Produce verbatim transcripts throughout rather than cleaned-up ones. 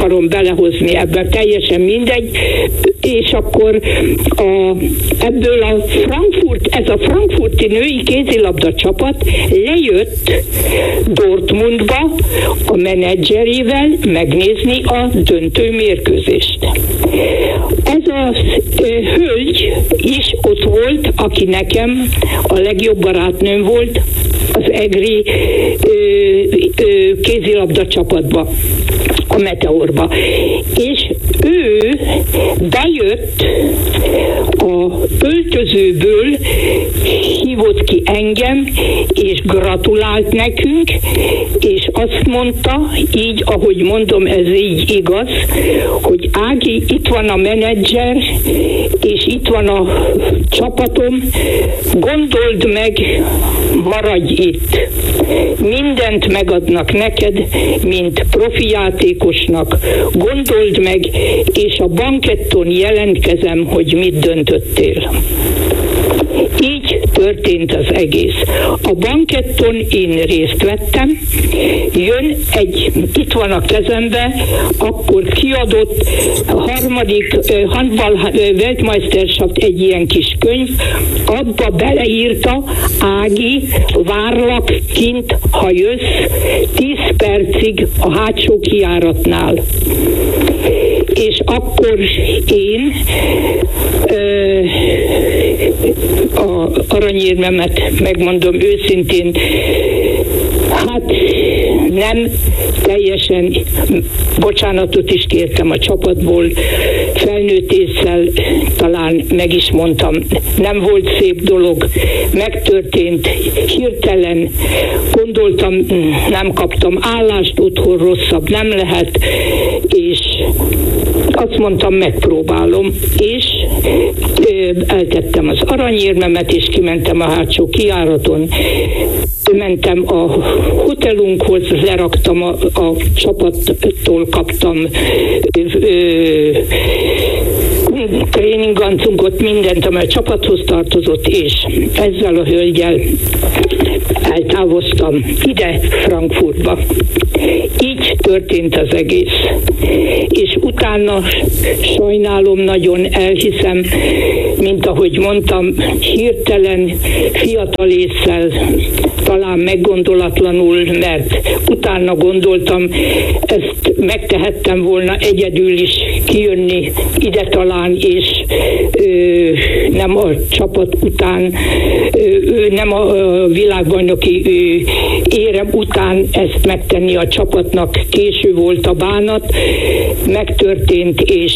akarom belehozni ebben, teljesen mindegy, és akkor a, ebből a Frankfurt, ez a frankfurti női kézilabda csapat lejött Dortmundba a menedzserével megnézni a döntő mérkőzést. Ez a hölgy is ott volt, aki nekem a legjobb barátnőm volt az egri ö, ö, kézilabda csapatba, a Meteorba. És ő bejött a öltözőből, hívott ki engem, és gratulált nekünk, és azt mondta, így, ahogy mondom, ez így igaz, hogy Ági, itt van a menedzser, és itt van a csapatom, gondold meg, maradj itt. Mindent megadnak neked, mint profi játékosnak. Gondold meg, és a banketton jelentkezem, hogy mit döntöttél. Így történt az egész. A banketton én részt vettem, jön egy, itt van a kezembe, akkor kiadott a harmadik handball Weltmeisterschaft egy ilyen kis könyv, abba beleírta: Ági, várlak kint, ha jössz, tíz percig a hátsó kijáratnál. És akkor én ö, a aranyérmemet, megmondom őszintén, hát nem teljesen, bocsánatot is kértem a csapatból, felnőtt ésszel talán meg is mondtam, nem volt szép dolog, megtörtént, hirtelen gondoltam, nem kaptam állást, otthon rosszabb nem lehet, és azt mondtam, megpróbálom, és eltettem az aranyérmemet, és kimentem a hátsó kijáraton, mentem a hotelunkhoz, leraktam a, a csapattól, kaptam ö, tréningancunkot, mindent, amely a csapathoz tartozott, és ezzel a hölgyel eltávoztam ide Frankfurtba. Így történt az egész. És utána sajnálom, nagyon elhiszem, mint ahogy mondtam, hirtelen, fiatal ésszel, talán meggondolatlanul, mert utána gondoltam, ezt megtehettem volna egyedül is kijönni ide talán, és ö, nem a csapat után, ö, nem a világbajnoki ö, érem után ezt megtenni a csapatnak. Késő volt a bánat, megtörtént, és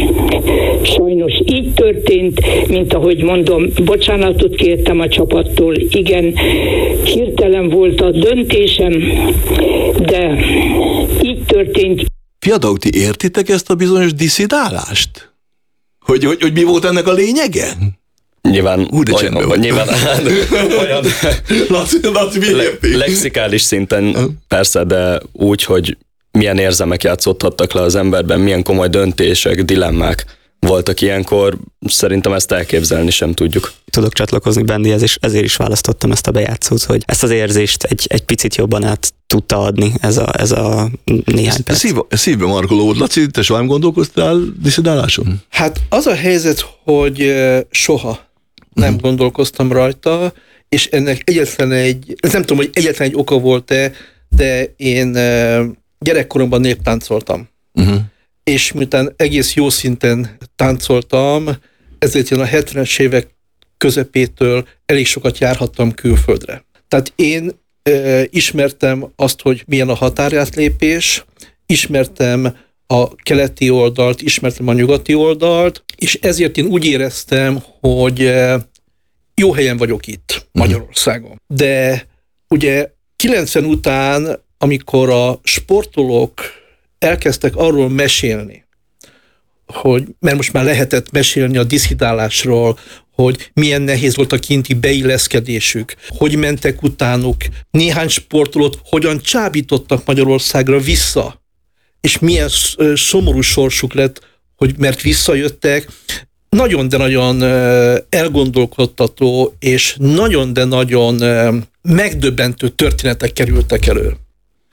sajnos így történt, mint ahogy mondom, bocsánatot kértem a csapattól, igen, hirtelen volt a döntésem, de így történt. Fiatalok, ti értitek ezt a bizonyos diszidálást? Hogy, hogy, hogy mi volt ennek a lényege? Nyilván, Hú, de olyan, vagy. nyilván olyan Laci, Laci, le, lexikális szinten persze, de úgy, hogy milyen érzelmek játszódhattak le az emberben, milyen komoly döntések, dilemmák voltak ilyenkor, szerintem ezt elképzelni sem tudjuk. Tudok csatlakozni Bendihez, és ezért is választottam ezt a bejátszót, hogy ezt az érzést egy, egy picit jobban át tudta adni ez a, ez a néhány perc. Szív, szívbe markoló volt. Laci, te soha nem gondolkoztál diszidáláson? Hát az a helyzet, hogy soha nem hmm. gondolkoztam rajta, és ennek egyetlen egy, nem tudom, hogy egyetlen egy oka volt-e, de én gyerekkoromban néptáncoltam. Uh-huh. És miután egész jó szinten táncoltam, ezért én a hetvenes évek közepétől elég sokat járhattam külföldre. Tehát én e, ismertem azt, hogy milyen a határátlépés, ismertem a keleti oldalt, ismertem a nyugati oldalt, és ezért én úgy éreztem, hogy e, jó helyen vagyok itt, Magyarországon. De ugye kilencven után, amikor a sportolók elkezdtek arról mesélni, hogy, mert most már lehetett mesélni a diszidálásról, hogy milyen nehéz volt a kinti beilleszkedésük, hogy mentek utánuk, néhány sportolót hogyan csábítottak Magyarországra vissza, és milyen szomorú sorsuk lett, hogy mert visszajöttek. Nagyon, de nagyon elgondolkodtató, és nagyon, de nagyon megdöbbentő történetek kerültek elő.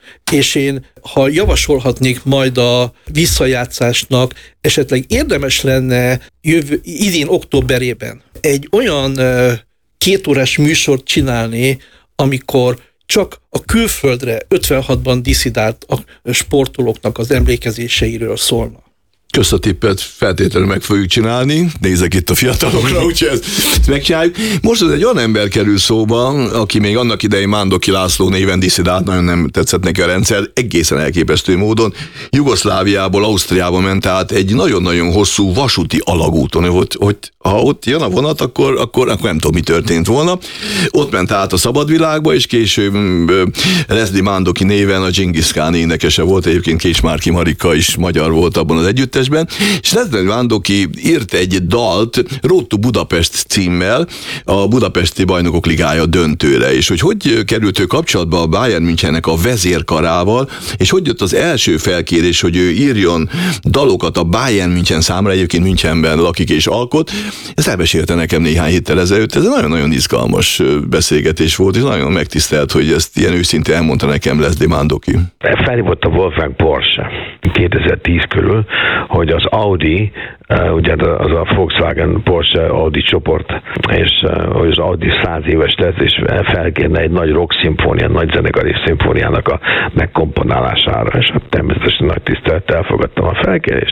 És én, ha javasolhatnék majd a visszajátszásnak, esetleg érdemes lenne jövő, idén októberében egy olyan kétórás műsort csinálni, amikor csak a külföldre ötvenhatban disszidált a sportolóknak az emlékezéseiről szólna. Kösz a tippet, feltétlenül meg fogjuk csinálni. Nézek itt a fiatalokra, úgyhogy ezt, ezt megcsináljuk. Most az egy olyan ember kerül szóba, aki még annak idején Mándoki László néven disszidált, nagyon nem tetszett neki a rendszer, egészen elképesztő módon. Jugoszláviából Ausztriába ment át egy nagyon-nagyon hosszú vasúti alagúton, hogy, hogy ha ott jön a vonat, akkor, akkor, akkor nem tudom, mi történt volna. Ott ment át a szabadvilágba, és később Leslie Mándoki néven a Dzsingisz Kán énekese volt, egyébként Késmárki Marika is magyar volt abban az együttesben, és Leslie Mándoki írt egy dalt Road to Budapest címmel a Budapesti Bajnokok Ligája döntőre, és hogy hogy került ő kapcsolatba a Bayern Münchennek a vezérkarával, és hogy jött az első felkérés, hogy ő írjon dalokat a Bayern München számára, egyébként Münchenben lakik és alkot. Ezt elmesélte nekem néhány héttel ezelőtt, ez egy nagyon-nagyon izgalmas beszélgetés volt, és nagyon megtisztelt, hogy ezt ilyen őszintén elmondta nekem Leslie Mándoki. Felhívott a Wolfgang Porsche kétezer-tíz körül, hogy az Audi, ugye az a Volkswagen Porsche Audi csoport, és hogy az Audi száz éves lesz, és felkérne egy nagy rock szimfónia, nagy zenekari szimfóniának a megkomponálására, és természetesen nagy tisztelettel elfogadtam a felkérést.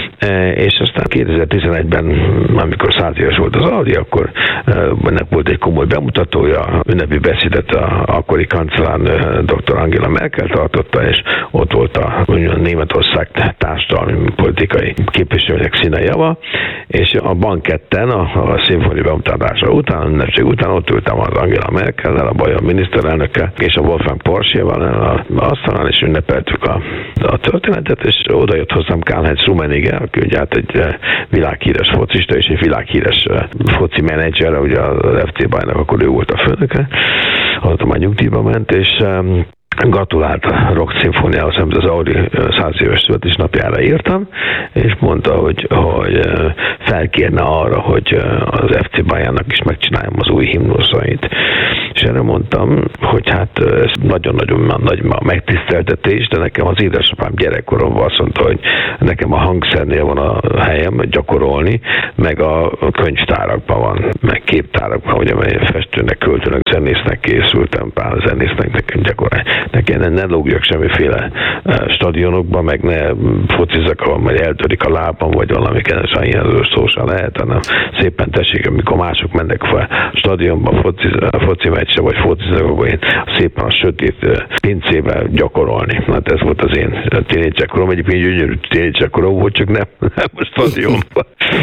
És aztán kétezer-tizenegyben, amikor száz éves volt az Audi, akkor ennek volt egy komoly bemutatója, ünnepi beszédet a akkori kancellárnő dr. Angela Merkel tartotta, és ott volt a Németország társadalmi politikai képviselőnek színe java, és a banketten, a, a szimfónia bemutatása után, a ünnepség után ott ültem az Angela Merkellel, a bajor miniszterelnökkel, és a Wolfgang Porsche-val az asztalán, és ünnepeltük a, a történetet, és oda jött hozzám Karl-Heinz Rummenigge, aki ugye hát egy világhíres focista, és egy világhíres foci menedzser, ugye az ef cé Bayernnak, akkor ő volt a főnöke, azóta már nyugdíjba ment, és gratulált a rock szimfóniához, amit az Audi száz éves születésnapjára írtam, és mondta, hogy, hogy felkérne arra, hogy az ef cé Bayernnak is megcsináljam az új himnuszait. És erre mondtam, hogy hát ez nagyon-nagyon nagy megtiszteltetés, de nekem az édesapám gyerekkoromban azt mondta, hogy nekem a hangszernél van a helyem gyakorolni, meg a könyvtárakban van, meg képtárakban, ugye festőnek, költőnek, zenésznek készültem, pár zenésznek nekem gyakorolni. Nekem ne, ne lógjak semmiféle stadionokba, meg ne focizzak, majd eltörik a lábam, vagy valami kenesán ilyen szó sem lehet, hanem szépen tessék, amikor mások mennek fel stadionba, foci, foci meccse, vagy fociznak, akkor én szépen a sötét pincébe gyakorolni. Hát ez volt az én tínédzserkorom, egyébként gyönyörű tínédzserkorom volt, csak nem, nem a stadionban.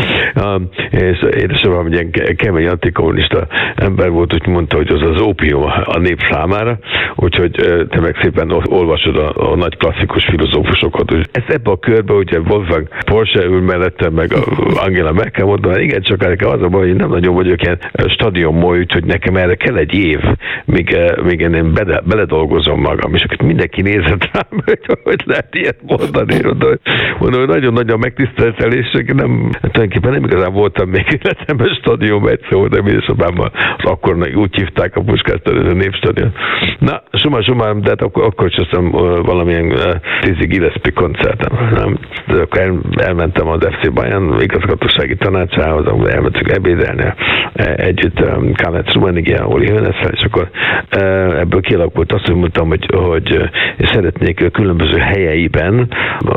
um, és édesapám egy ilyen kemény antikommunista ember volt, hogy mondta, hogy az az ópium a nép számára, úgyhogy te meg szépen olvasod a, a nagy klasszikus filozófusokat. Ez ebbe a körbe, ugye Wolfgang Porsche ül mellettem, meg a Angela Merkel mondta, igen, csak nekem az a baj, hogy nem nagyon vagyok ilyen stadionmój, úgyhogy nekem erre kell egy év, míg, míg én bele, beledolgozom magam, és akkor mindenki nézett rám, hogy, hogy lehet ilyet mondani. Mondom, hogy nagyon-nagyon megtiszteltelés, nem, tulajdonképpen nem igazán voltam még életemben stadionban, egyszer voltam édesapámmal, az akkor úgy hívták a Puskás stadion, a Népstadion. Na, summa summarum, de hát akkor, akkor is aztán valamilyen uh, Dizzy Gillespie koncerten. Nem? De akkor el, elmentem az ef cé Bayern igazgatósági tanácsához, ahol elmentünk ebédelni együtt um, Karl-Heinz Rummenigge, Oli Hoeneßsel, és akkor uh, ebből kialakult azt, hogy mondtam, hogy, hogy uh, szeretnék különböző helyeiben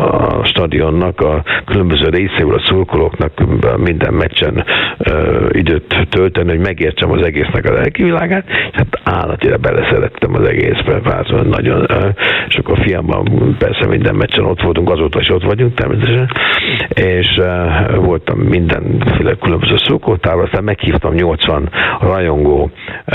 a stadionnak, a különböző részeiből a szurkolóknak minden meccsen uh, időt tölteni, hogy megértsem az egésznek az elkivilágát, és hát állatira beleszerettem az egészbe, vázolni nagyon, uh, és akkor a fiammal persze minden meccsen ott voltunk, azóta is ott vagyunk természetesen, és uh, voltam mindenféle különböző szurkolótával, aztán meghívtam nyolcvan rajongó,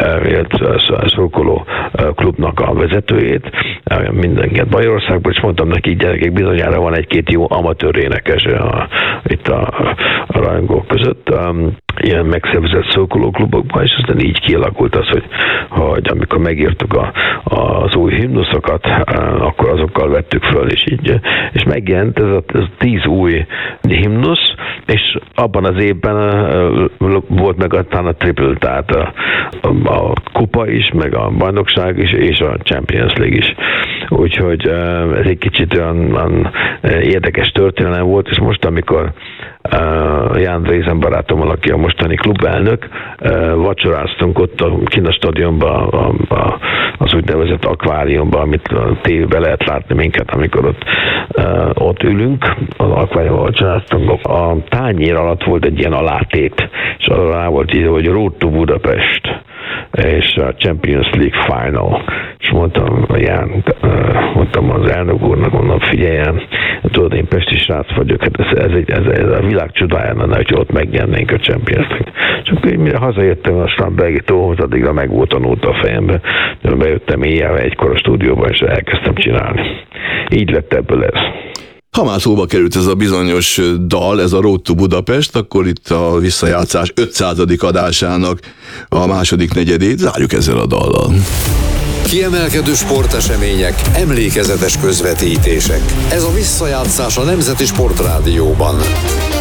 uh, szurkoló uh, klubnak a vezetőjét, uh, mindenket Bajorországból, és mondtam neki, gyerekek, bizonyára van egy-két jó amatőr énekes a, itt a, a rajongók között, um, ilyen megszervezett szurkolóklubokban, és aztán így kialakult az, hogy, hogy amikor megírtuk a, az új himnuszokat, akkor azokkal vettük föl, és így, és megjelent ez a, ez a tíz új himnusz, és abban az évben volt meg aztán a triple, tehát a, a, a kupa is, meg a bajnokság is, és a Champions League is. Úgyhogy ez egy kicsit olyan, olyan érdekes történelem volt, és most, amikor Uh, Ján Drézen barátommal, aki a mostani klubelnök, uh, vacsoráztunk ott a, kint a stadionban, a, a, az úgynevezett akváriumban, amit a tévében lehet látni minket, amikor ott, uh, ott ülünk, az akváriumban vacsoráztunk. A tányér alatt volt egy ilyen alátét, és arra rá volt írva, hogy Road to Budapest, és a Champions League Final. És mondtam, Ján, mondtam az elnök úrnak, mondom, figyeljen, tudod, én pesti srác vagyok, hát ez, ez, egy, ez, ez a világ csodája lenne, hogy ott megnyernénk a Champions League. Csak hogy mire hazajöttem a Strandbergi tóhoz, addigra meg volt a nóta a fejembe, de bejöttem éjjel egykor a stúdióba, és elkezdtem csinálni. Így lett ebből ez. Ha már szóba került ez a bizonyos dal, ez a Road to Budapest, akkor itt a visszajátszás ötszázadik adásának a második negyedét zárjuk ezzel a dallal. Kiemelkedő sportesemények, emlékezetes közvetítések. Ez a visszajátszás a Nemzeti Sportrádióban.